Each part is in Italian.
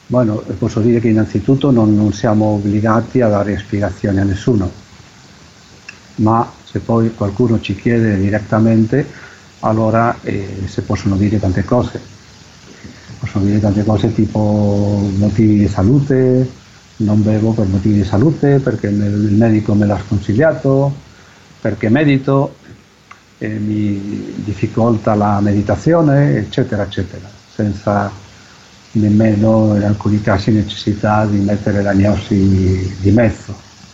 Bueno, posso dire che innanzitutto non siamo obbligati a dare spiegazioni a nessuno, ma se poi qualcuno ci chiede direttamente, allora si possono dire tante cose. Possono dire tante cose tipo motivi di salute, non bevo per motivi di salute, perché il medico me l'ha sconsigliato, perché medito, mi difficolta la meditazione, eccetera, eccetera, senza nemmeno in alcuni casi necessità di mettere l'agnosi di mezzo.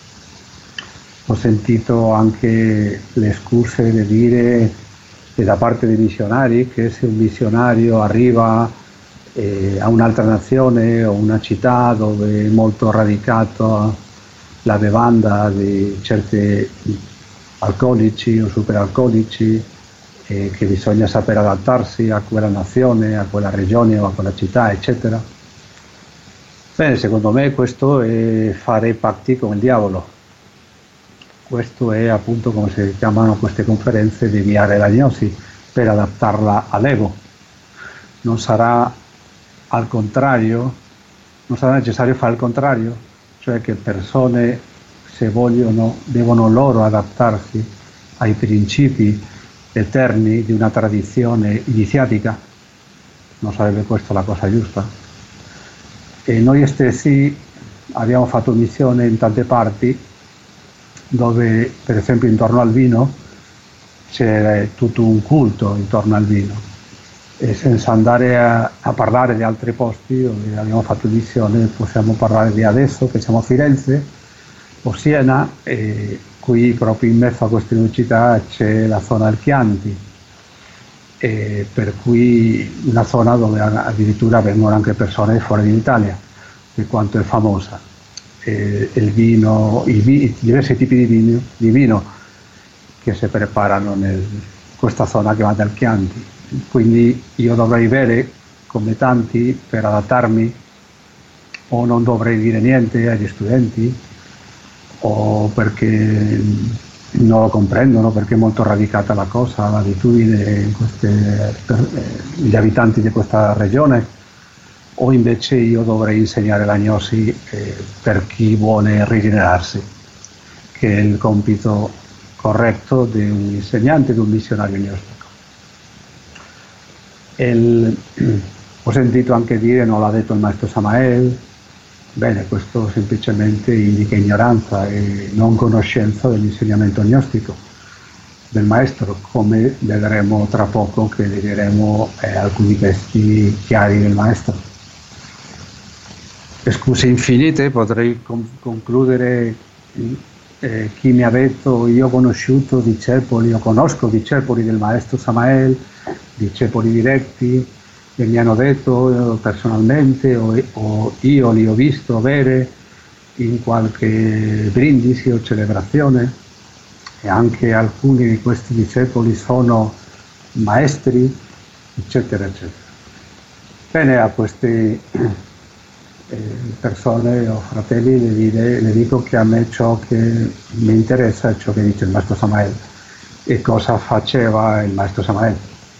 Ho sentito anche le scuse di dire da parte dei missionari che se un missionario arriva a un'altra nazione o una città dove è molto radicata la bevanda di certi alcolici o superalcolici, che bisogna saper adattarsi a quella nazione, a quella regione o a quella città, eccetera. Bene, secondo me questo è fare patti con il diavolo. Questo è appunto, come si chiamano queste conferenze, deviare l'agnosi per adattarla all'ego. Non sarà al contrario, non sarà necessario fare il contrario, cioè che persone, se vogliono, devono loro adattarsi ai principi eterni di una tradizione iniziatica. Non sarebbe questa la cosa giusta. E noi stessi abbiamo fatto missione in tante parti dove, per esempio, intorno al vino c'è tutto un culto intorno al vino, e senza andare a parlare di altri posti dove abbiamo fatto missione, possiamo parlare di adesso che siamo a Firenze o Siena, e qui proprio in mezzo a queste due città c'è la zona del Chianti, e per cui una zona dove addirittura vengono anche persone fuori dall'Italia, per quanto è famosa. Il vino, i diversi tipi di vino che si preparano in questa zona chiamata il Chianti. Quindi io dovrei bere come tanti per adattarmi, o non dovrei dire niente agli studenti, o perché non lo comprendono, perché è molto radicata la cosa, l'abitudine gli abitanti di questa regione, o invece io dovrei insegnare l'agnosi per chi vuole rigenerarsi, che è il compito corretto di un insegnante, di un missionario gnostico. Ho sentito anche dire, non l'ha detto il maestro Samael, bene, questo semplicemente indica ignoranza e non conoscenza dell'insegnamento gnostico del maestro, come vedremo tra poco che leggeremo alcuni testi chiari del maestro. Scuse infinite, potrei concludere. Chi mi ha detto io ho conosciuto discepoli, io conosco discepoli del maestro Samael, discepoli diretti, che mi hanno detto personalmente o io li ho visto avere in qualche brindisi o celebrazione, e anche alcuni di questi discepoli sono maestri, eccetera, eccetera. Bene, a queste persone o fratelli le dico che a me ciò che mi interessa è ciò che dice il maestro Samael e cosa faceva il maestro Samael.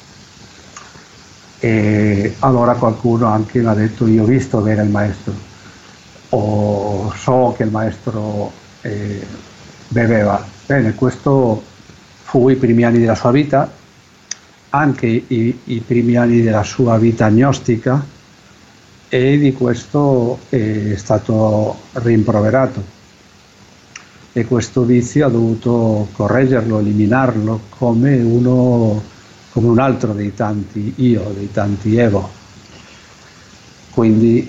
E allora qualcuno anche mi ha detto io ho visto bene il maestro, o so che il maestro beveva. Bene, questo fu i primi anni della sua vita, anche i primi anni della sua vita gnostica, e di questo è stato rimproverato, e questo vizio ha dovuto correggerlo, eliminarlo come un altro dei tanti io, dei tanti ego. Quindi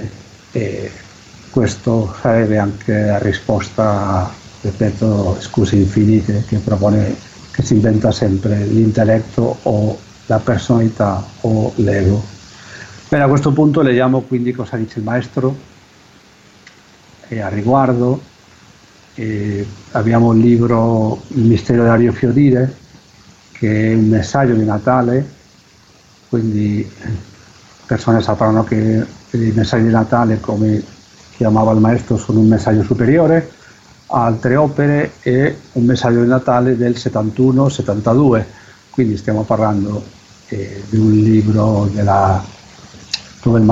questo sarebbe anche la risposta, ripeto, scuse infinite, che propone, che si inventa sempre l'intelletto o la personalità o l'ego. Bene, a questo punto leggiamo quindi cosa dice il maestro a riguardo. Abbiamo il libro Il mistero di Dario Fiodire, che è un messaggio di Natale, quindi persone sapranno che i messaggi di Natale, come chiamava il maestro, sono un messaggio superiore a altre opere, e un messaggio di Natale del 71-72, quindi stiamo parlando di un libro dove il